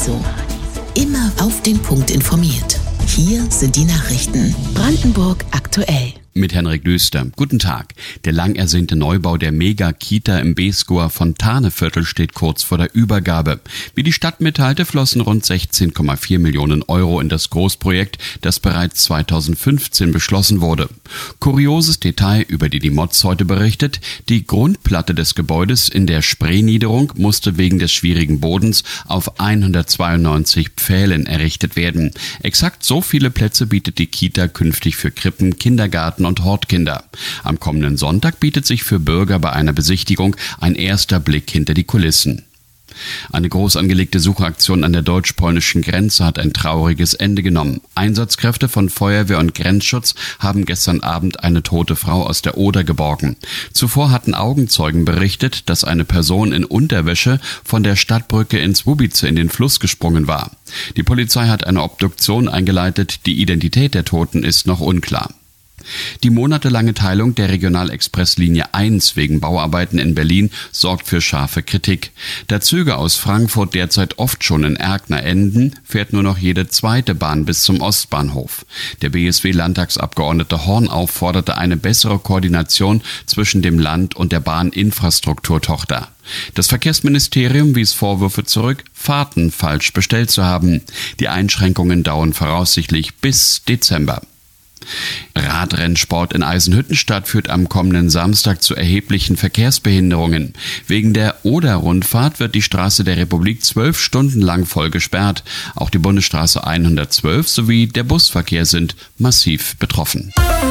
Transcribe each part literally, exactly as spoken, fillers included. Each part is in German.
Paradiso. Immer auf den Punkt informiert. Hier sind die Nachrichten. Brandenburg aktuell. Mit Henrik Düster. Guten Tag. Der lang ersehnte Neubau der Mega-Kita im Beeskower Fontaneviertel steht kurz vor der Übergabe. Wie die Stadt mitteilte, flossen rund sechzehn Komma vier Millionen Euro in das Großprojekt, das bereits zweitausendfünfzehn beschlossen wurde. Kurioses Detail, über die die Moz heute berichtet: Die Grundplatte des Gebäudes in der Spreeniederung musste wegen des schwierigen Bodens auf hundertzweiundneunzig Pfählen errichtet werden. Exakt so viele Plätze bietet die Kita künftig für Krippen, Kindergarten und Hortkinder. Am kommenden Sonntag bietet sich für Bürger bei einer Besichtigung ein erster Blick hinter die Kulissen. Eine groß angelegte Suchaktion an der deutsch-polnischen Grenze hat ein trauriges Ende genommen. Einsatzkräfte von Feuerwehr und Grenzschutz haben gestern Abend eine tote Frau aus der Oder geborgen. Zuvor hatten Augenzeugen berichtet, dass eine Person in Unterwäsche von der Stadtbrücke in Słubice in den Fluss gesprungen war. Die Polizei hat eine Obduktion eingeleitet, die Identität der Toten ist noch unklar. Die monatelange Teilung der Regionalexpresslinie eins wegen Bauarbeiten in Berlin sorgt für scharfe Kritik. Da Züge aus Frankfurt derzeit oft schon in Erkner enden, fährt nur noch jede zweite Bahn bis zum Ostbahnhof. Der B S W-Landtagsabgeordnete Horn forderte eine bessere Koordination zwischen dem Land und der Bahninfrastrukturtochter. Das Verkehrsministerium wies Vorwürfe zurück, Fahrten falsch bestellt zu haben. Die Einschränkungen dauern voraussichtlich bis Dezember. Radrennsport in Eisenhüttenstadt führt am kommenden Samstag zu erheblichen Verkehrsbehinderungen. Wegen der Oder-Rundfahrt wird die Straße der Republik zwölf Stunden lang voll gesperrt. Auch die Bundesstraße hundertzwölf sowie der Busverkehr sind massiv betroffen.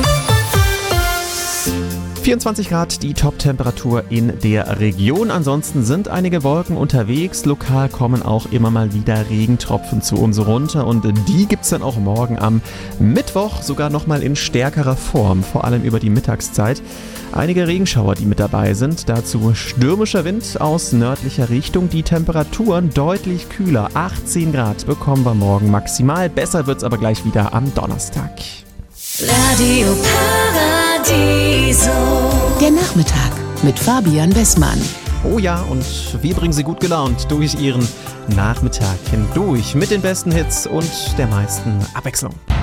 vierundzwanzig Grad die Top-Temperatur in der Region. Ansonsten sind einige Wolken unterwegs. Lokal kommen auch immer mal wieder Regentropfen zu uns runter. Und die gibt's dann auch morgen am Mittwoch sogar nochmal in stärkerer Form. Vor allem über die Mittagszeit. Einige Regenschauer, die mit dabei sind. Dazu stürmischer Wind aus nördlicher Richtung. Die Temperaturen deutlich kühler. achtzehn Grad bekommen wir morgen maximal. Besser wird's aber gleich wieder am Donnerstag. Radio Paradiso. Der Nachmittag mit Fabian Bessmann. Oh ja, und wir bringen Sie gut gelaunt durch Ihren Nachmittag hindurch mit den besten Hits und der meisten Abwechslung.